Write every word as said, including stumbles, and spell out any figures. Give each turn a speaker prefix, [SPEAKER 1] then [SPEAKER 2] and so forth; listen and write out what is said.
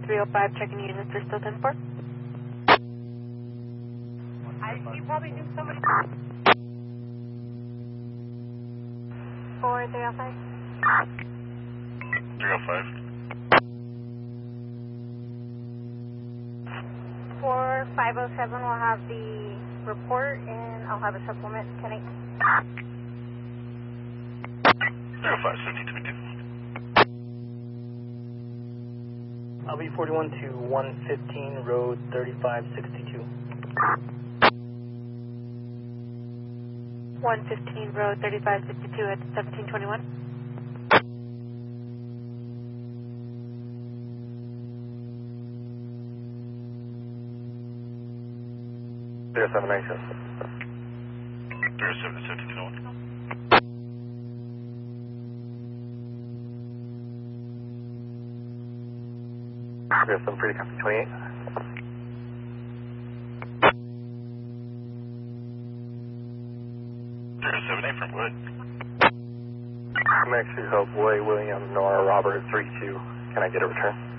[SPEAKER 1] three oh five, checking units are still ten four.
[SPEAKER 2] I, you probably knew somebody.
[SPEAKER 1] four three oh five.
[SPEAKER 3] three oh five.
[SPEAKER 2] four five oh seven will have the report, and I'll have a supplement. Can I?
[SPEAKER 3] three oh five, seventeen twenty-two.
[SPEAKER 4] I'll be forty-one to one fifteen, road thirty-five sixty-two.
[SPEAKER 1] one fifteen, road thirty-five sixty-two at seventeen twenty-one.
[SPEAKER 3] zero seven nine seven. zero seven, seventeen twenty-one. We have some pretty copy, twenty-eight. zero seven eight from Wood. I'm actually Hope, Way, William, Nora, Robert, three two. Can I get a return?